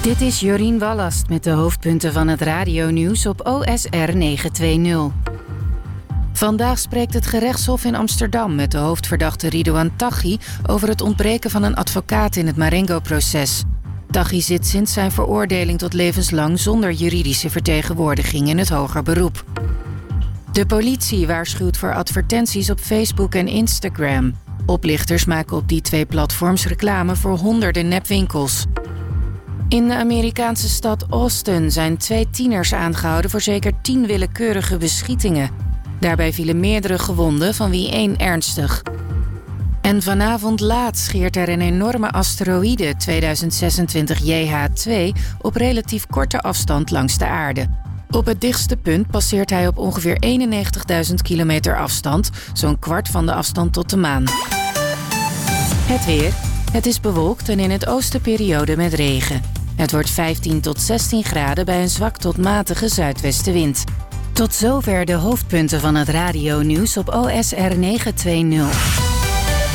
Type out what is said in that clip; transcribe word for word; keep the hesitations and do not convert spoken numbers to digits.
Dit is Jorien Wallast met de hoofdpunten van het radionieuws op O S R negenhonderdtwintig. Vandaag spreekt het gerechtshof in Amsterdam met de hoofdverdachte Ridouan Taghi over het ontbreken van een advocaat in het Marengo-proces. Taghi zit sinds zijn veroordeling tot levenslang zonder juridische vertegenwoordiging in het hoger beroep. De politie waarschuwt voor advertenties op Facebook en Instagram. Oplichters maken op die twee platforms reclame voor honderden nepwinkels. In de Amerikaanse stad Austin zijn twee tieners aangehouden voor zeker tien willekeurige beschietingen. Daarbij vielen meerdere gewonden, van wie één ernstig. En vanavond laat scheert er een enorme asteroïde tweeduizend zesentwintig J H twee op relatief korte afstand langs de aarde. Op het dichtste punt passeert hij op ongeveer eenennegentigduizend kilometer afstand, zo'n kwart van de afstand tot de maan. Het weer. Het is bewolkt en in het oosten periode met regen. Het wordt vijftien tot zestien graden bij een zwak tot matige zuidwestenwind. Tot zover de hoofdpunten van het radionieuws op O S R negenhonderdtwintig.